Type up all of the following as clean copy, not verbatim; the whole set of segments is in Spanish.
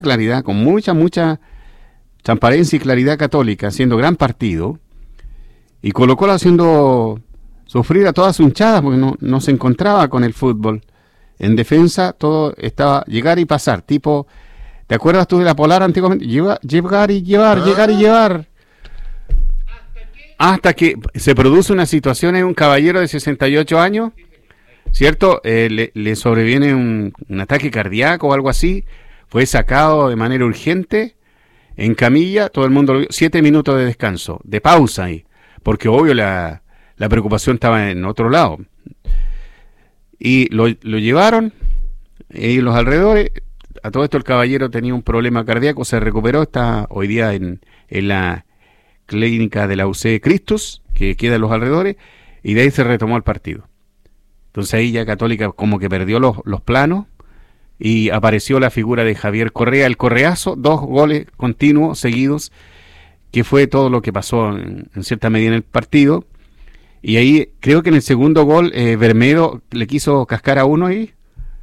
claridad, con mucha transparencia y claridad Católica, haciendo gran partido, y Colo-Colo haciendo sufrir a toda su hinchada, porque no se encontraba con el fútbol. En defensa todo estaba llegar y pasar, tipo, ¿te acuerdas tú de la Polar antiguamente? Llegar y llevar. Hasta que se produce una situación en un caballero de 68 años, ¿cierto? Le sobreviene un ataque cardíaco o algo así, fue sacado de manera urgente, en camilla, todo el mundo lo vio, 7 minutos de descanso, de pausa ahí, porque obvio la preocupación estaba en otro lado. Y lo llevaron, y los alrededores, a todo esto el caballero tenía un problema cardíaco, se recuperó, está hoy día en la clínica de la UC Christus, que queda en los alrededores, y de ahí se retomó el partido. Entonces ahí ya Católica como que perdió los planos, y apareció la figura de Javier Correa, el correazo, 2 goles continuos, seguidos, que fue todo lo que pasó en cierta medida en el partido. Y ahí creo que en el segundo gol Bermedo le quiso cascar a uno ahí,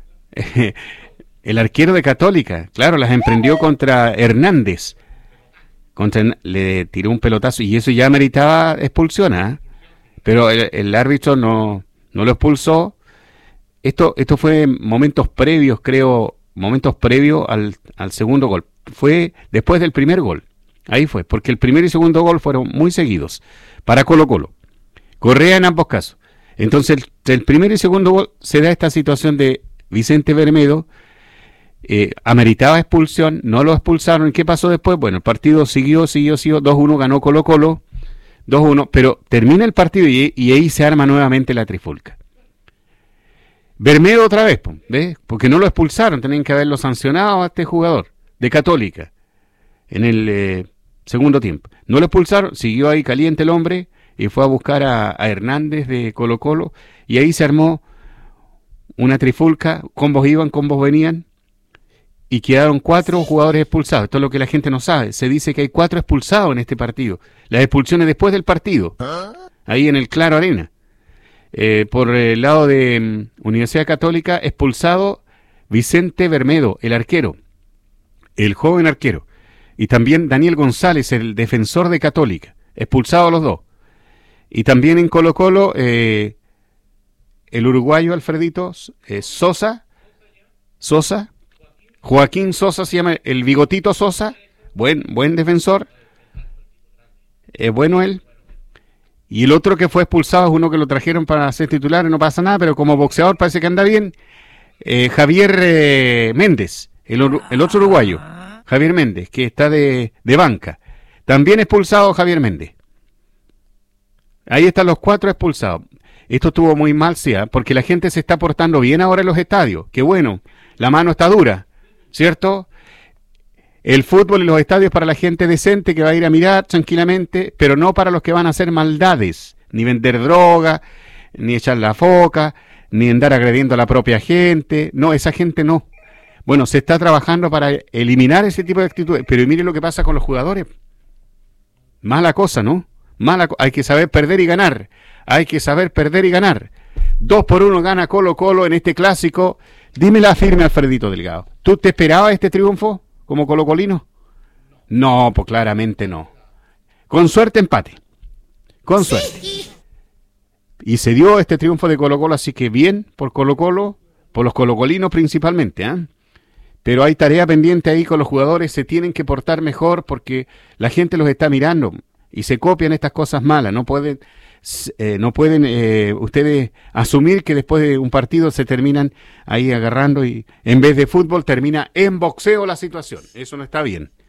el arquero de Católica, claro, las emprendió contra Hernández, le tiró un pelotazo y eso ya meritaba expulsión, ¿eh? Pero el árbitro no lo expulsó. Esto fue momentos previos, creo, al segundo gol. Fue después del primer gol. Ahí fue, porque el primer y segundo gol fueron muy seguidos para Colo-Colo. Correa en ambos casos. Entonces, el primer y segundo gol se da esta situación de Vicente Bermedo, ameritaba expulsión, no lo expulsaron. ¿Qué pasó después? Bueno, el partido siguió, 2-1, ganó Colo-Colo, 2-1, pero termina el partido y ahí se arma nuevamente la trifulca. Bermedo otra vez, ¿ves? Porque no lo expulsaron, tenían que haberlo sancionado a este jugador de Católica en el segundo tiempo. No lo expulsaron, siguió ahí caliente el hombre y fue a buscar a Hernández de Colo-Colo y ahí se armó una trifulca, combos iban, combos venían y quedaron 4 jugadores expulsados. Esto es lo que la gente no sabe. Se dice que hay 4 expulsados en este partido. Las expulsiones después del partido, ahí en el Claro Arena. Por el lado de Universidad Católica, expulsado Vicente Bermedo, el arquero, el joven arquero. Y también Daniel González, el defensor de Católica, expulsados los 2. Y también en Colo-Colo, el uruguayo Alfredito Sosa, Joaquín Sosa se llama, el bigotito Sosa, buen defensor, bueno él. Y el otro que fue expulsado es uno que lo trajeron para ser titular, no pasa nada, pero como boxeador parece que anda bien, Javier Méndez, el otro uruguayo, Javier Méndez, que está de banca. También expulsado Javier Méndez. Ahí están los 4 expulsados. Esto estuvo muy mal, sí, porque la gente se está portando bien ahora en los estadios. Qué bueno, la mano está dura, ¿cierto? El fútbol y los estadios para la gente decente que va a ir a mirar tranquilamente, pero no para los que van a hacer maldades, ni vender droga, ni echar la foca, ni andar agrediendo a la propia gente. No, esa gente no. Bueno, se está trabajando para eliminar ese tipo de actitudes, pero mire lo que pasa con los jugadores. Mala cosa, ¿no? Hay que saber perder y ganar. 2-1 gana Colo-Colo en este clásico. Dime la firme, Alfredito Delgado. ¿Tú te esperabas este triunfo como colocolino? No, pues claramente no. Con suerte empate. Con suerte. Y se dio este triunfo de Colo-Colo, así que bien por Colo-Colo, por los colocolinos principalmente, ¿eh? Pero hay tarea pendiente ahí con los jugadores, se tienen que portar mejor porque la gente los está mirando y se copian estas cosas malas. No pueden ustedes asumir que después de un partido se terminan ahí agarrando y en vez de fútbol termina en boxeo la situación. Eso no está bien.